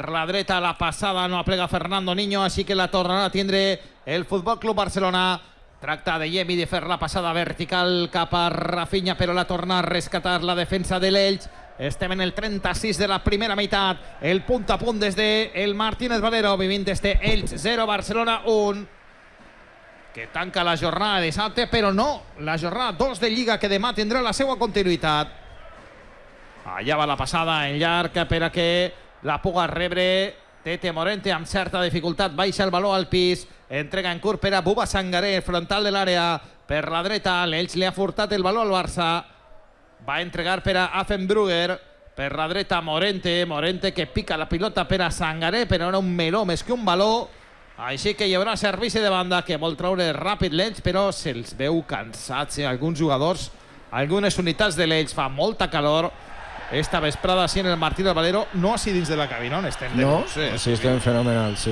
Per la dreta la passada no aplega Fernando Niño, així que la tornarà a tindre el Futbol Club Barcelona. Tracta de Yemi de fer la passada vertical cap a Rafinha, però la torna a rescatar la defensa de l'Elx. Estem en el 36 de la primera meitat. El punt a punt des del Martínez Valero, vivint este Elx 0, Barcelona 1, que tanca la jornada de dissabte, però no la jornada 2 de Lliga, que demà tindrà la seva continuïtat. Allà va la passada en llarg per a que la puga rebre Tete Morente amb certa dificultat. Baixa el baló al pis, entrega en curt per a Buba Sangaré, frontal de l'àrea per la dreta. L'Elx li ha furtat el baló al Barça. Va entregar per a Affenbrugger, per la dreta Morente que pica la pilota per a Sangaré, però era un meló més que un baló. Així que hi haurà servici de banda que vol treure ràpid l'Elx, però se'ls veu cansats, alguns jugadors, algunes unitats de l'Elx. Fa molta calor esta vesprada així en el Martínez Valero, no així dins de la cabina on estem. No, sí, estem fenomenal, sí.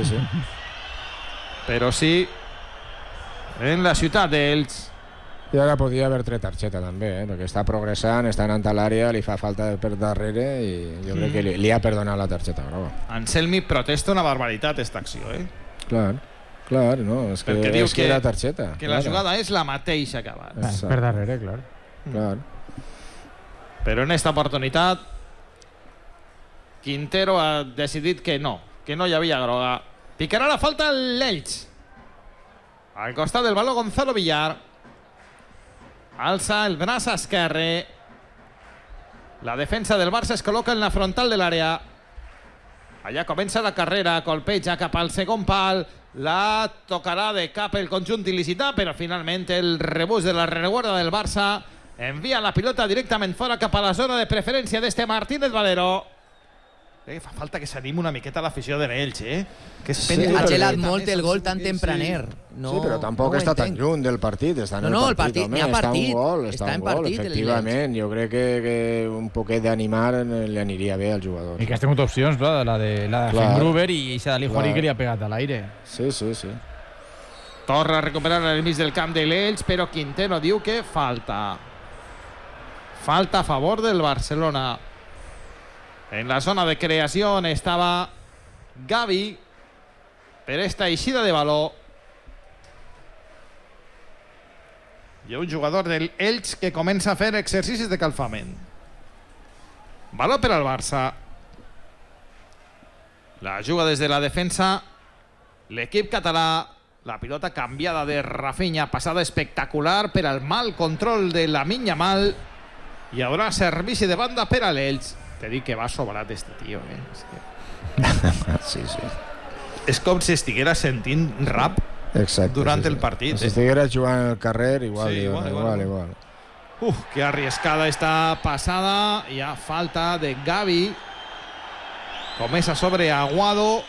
Però sí en la ciutat d'Elx. I ara podria haver tret targeta també, perquè està progressant, està anant a l'àrea, li fa falta per darrere i jo crec que li ha perdonat la targeta groga. Anselmi protesta una barbaritat esta acció, Clar, no, és que diu que era targeta. Que la jugada és la mateixa que abans. Per darrere, clar. Però en esta oportunitat Quintero ha decidit que no hi havia groga. Picarà la falta l'Elx. Al costat del baló Gonzalo Villar. Alça el braç esquerre. La defensa del Barça es col·loca en la frontal de l'àrea. Allà comença la carrera, colpeja cap al segon pal. La tocarà de cap el conjunt il·licità, però finalment el rebús de la rereguarda del Barça envia la pilota directament fora cap a la zona de preferència d'este Martínez Valero. Fa falta que s'animi una miqueta l'afició de l'Elx, que es penja ha gelat molt el gol tan tempraner. Sí, però tampoc està tan lluny del partit. No, el partit, n'hi ha partit. Està en partit, efectivament. Jo crec que un poquet d'animar li aniria bé al jugador. I que has tingut opcions, clar, la de Fenbruber i Sadali Juari que li ha pegat a l'aire. Sí. Torna a recuperar el mig del camp de l'Elx, però Quintero diu que falta a favor del Barcelona. En la zona de creació estava Gavi per esta eixida de baló. Hi ha un jugador del Elx que comença a fer exercicis de calfament. Baló per al Barça. La juga des de la defensa l'equip català. La pilota canviada de Rafinha, passada espectacular per al mal control de Lamine Yamal. Hi haurà servici de banda per a l'Elx. Te dic que va sobrat este tio, Sí. És com si estiguera sentint rap durant el partit. Si estiguera jugant al carrer, igual. Que arriscada esta passada. Hi ha falta de Gavi. Comença sobre Aguado.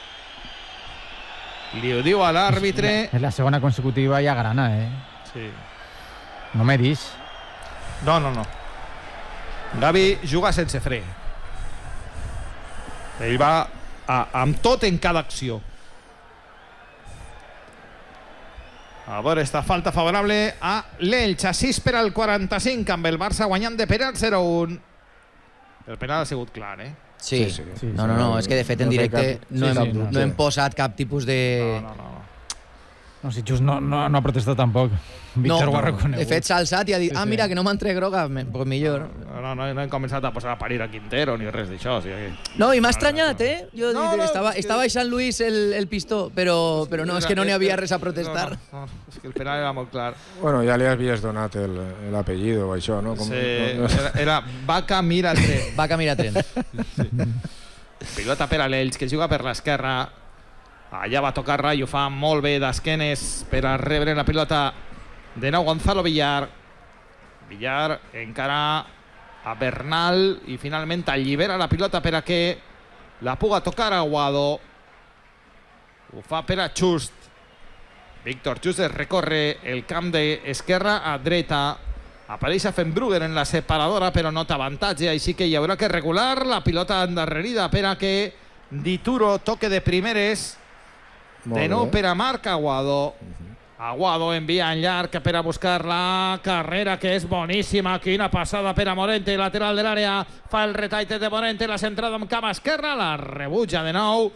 Li ho diu a l'àrbitre. És la segona consecutiva ja grana, Sí. No m'he dit. No. Gavi juga sense fre. Ell va amb tot en cada acció. A veure, esta falta favorable a l'Elx, a 6 per al 45, amb el Barça guanyant de penal 0-1. El penal ha sigut clar, Sí. No, és que de fet en directe no hem posat cap tipus de... No, si just no ha protestat tampoc. Víctor ho ha reconegut. De fet s'ha alçat i ha dit, mira, que no m'han tret groga, pues millor. No hem començat a posar a parir a Quintero ni res d'això. No, i m'ha estranyat, Jo estava baixant Luis el pistó, però no, és que no n'hi havia res a protestar. No, és que el penal era molt clar. Bueno, ja li havies donat l'apellido o això, no? Era Vaca Mira Tren. Vaca Mira Tren. Pilota per a l'Elx, que juga per l'esquerra. Allà va tocar Rai, ho fa molt bé d'esquenes per a rebre la pilota de nou Gonzalo Villar. Villar encara a Bernal i finalment allibera la pilota per a que la puga tocar a Aguado. Ho fa per a Just. Víctor Just recorre el camp d'esquerra a dreta. Apareix a Fenbrugger en la separadora, però nota avantatge, així que hi haurà que regular la pilota endarrerida per a que Dituro toque de primeres. De nou per a Marc Aguado. Aguado envia en llarg per a buscar la carrera, que és boníssima. Quina passada per a Morente, lateral de l'àrea. Fa el retall de Morente, la centrada amb cama esquerra, la rebutja de nou